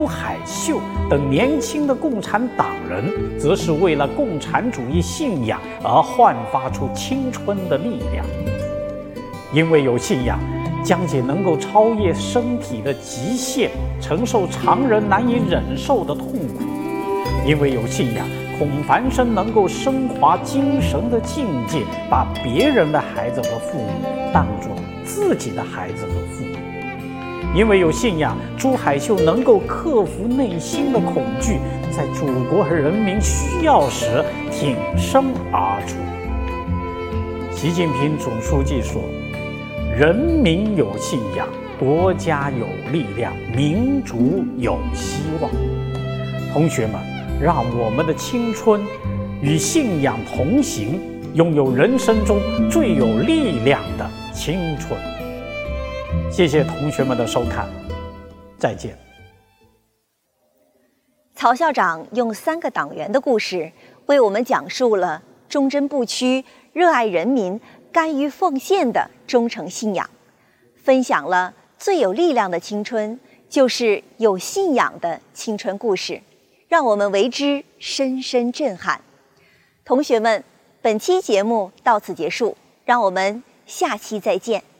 朱海秀等年轻的共产党人，则是为了共产主义信仰而焕发出青春的力量。因为有信仰，江姐能够超越身体的极限，承受常人难以忍受的痛苦。因为有信仰，孔繁生能够升华精神的境界，把别人的孩子和父母当作自己的孩子和父母。因为有信仰，朱海秀能够克服内心的恐惧，在祖国人民需要时挺身而出。习近平总书记说：“人民有信仰，国家有力量，民族有希望。”同学们，让我们的青春与信仰同行，拥有人生中最有力量的青春。谢谢同学们的收看，再见。 曹校长用3个党员的故事，为我们讲述了忠贞不屈、热爱人民、甘于奉献的忠诚信仰，分享了最有力量的青春，就是有信仰的青春故事，让我们为之深深震撼。同学们，本期节目到此结束，让我们下期再见。